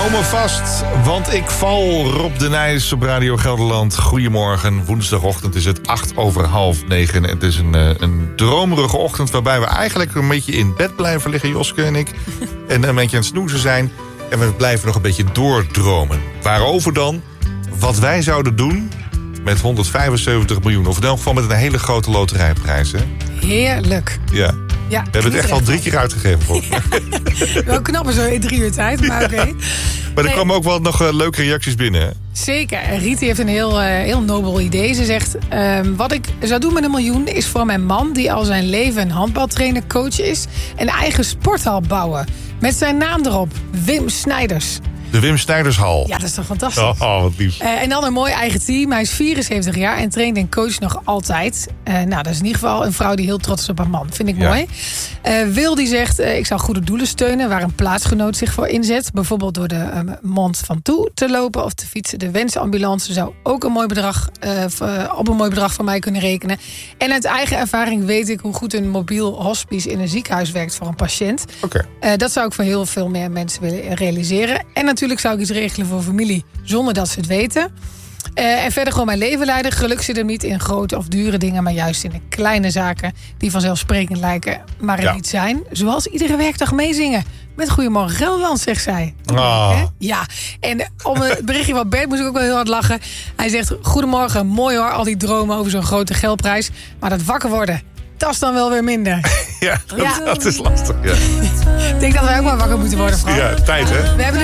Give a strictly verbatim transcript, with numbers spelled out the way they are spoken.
Hou me vast, want ik val. Rob de Nijs op Radio Gelderland. Goedemorgen. Woensdagochtend is het acht over half negen. Het is een, een dromerige ochtend waarbij we eigenlijk een beetje in bed blijven liggen, Joske en ik. En een beetje aan het snoezen zijn. En we blijven nog een beetje doordromen. Waarover dan? Wat wij zouden doen met honderdvijfenzeventig miljoen. Of in elk geval met een hele grote loterijprijs. Hè? Heerlijk. Ja. Ja, we hebben het echt al drie keer uitgegeven. Volgens mij. Ja. Wel knappen zo in drie uur tijd, maar oké. Okay. Maar er nee. komen ook wel nog uh, leuke reacties binnen, hè? Zeker. En Riet heeft een heel, uh, heel nobel idee. Ze zegt, uh, wat ik zou doen met een miljoen is voor mijn man, die al zijn leven een handbaltrainer, coach is, een eigen sporthal bouwen. Met zijn naam erop. Wim Snijders. De Wim Snijdershal. Ja, dat is toch fantastisch. Oh, oh wat lief. Uh, en dan een mooi eigen team. Hij is vierenzeventig jaar en traint en coacht nog altijd. Uh, nou, dat is in ieder geval een vrouw die heel trots is op haar man. Vind ik ja. mooi. Uh, Wil die zegt, uh, ik zou goede doelen steunen waar een plaatsgenoot zich voor inzet. Bijvoorbeeld door de uh, Mond van Toe te lopen of te fietsen. De Wensenambulance zou ook een mooi bedrag, uh, op een mooi bedrag van mij kunnen rekenen. En uit eigen ervaring weet ik hoe goed een mobiel hospice in een ziekenhuis werkt voor een patiënt. Okay. Uh, dat zou ik voor heel veel meer mensen willen realiseren. En natuurlijk zou ik iets regelen voor familie zonder dat ze het weten. Uh, en verder gewoon mijn leven leiden. Geluk zit hem niet in grote of dure dingen, maar juist in de kleine zaken die vanzelfsprekend lijken, maar het ja. niet zijn. Zoals iedere werkdag meezingen. Met Goedemorgen Gelderland, zegt zij. Oh. Ja, en om het berichtje van Bert moest ik ook wel heel hard lachen. Hij zegt, goedemorgen, mooi hoor, al die dromen over zo'n grote geldprijs. Maar dat wakker worden, dat is dan wel weer minder. Ja, dat, ja. dat is lastig. Ja. Ik denk dat wij ook maar wakker moeten worden, Frank. Ja, tijd hè? We hebben